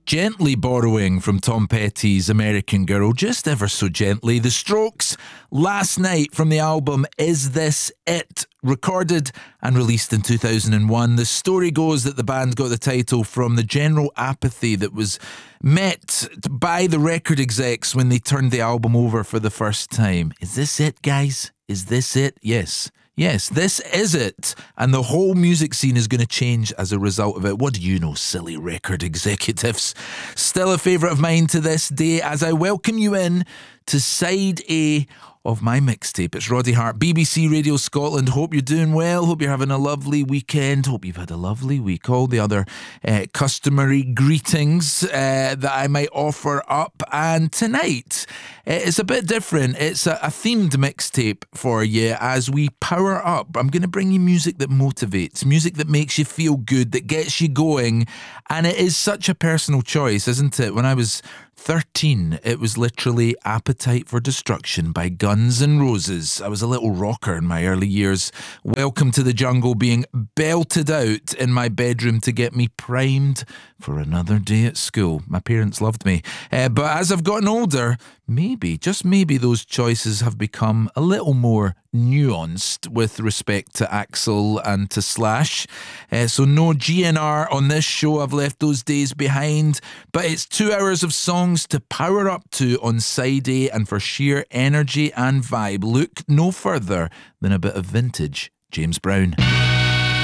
Gently borrowing from Tom Petty's American Girl, just ever so gently. The Strokes, Last Night, from the album Is This It? Recorded and released in 2001. The story goes that the band got the title from the general apathy that was met by the record execs when they turned the album over for the first time. Is this it, guys? Is this it? Yes. Yes, this is it. And the whole music scene is going to change as a result of it. What do you know, silly record executives? Still a favourite of mine to this day as I welcome you in to Side A of my mixtape. It's Roddy Hart, BBC Radio Scotland. Hope you're doing well. Hope you're having a lovely weekend. Hope you've had a lovely week. All the other customary greetings that I might offer up. And tonight, it's a bit different. It's a themed mixtape for you as we power up. I'm going to bring you music that motivates, music that makes you feel good, that gets you going. And it is such a personal choice, isn't it? When I was 13, it was literally Appetite for Destruction by Guns N' Roses. I was a little rocker in my early years. Welcome to the Jungle being belted out in my bedroom to get me primed for another day at school. My parents loved me. But as I've gotten older, maybe, just maybe, those choices have become a little more nuanced with respect to Axl and to Slash. So no GNR on this show. I've left those days behind. But it's 2 hours of songs to power up to on Side A, and for sheer energy and vibe, look no further than a bit of vintage James Brown.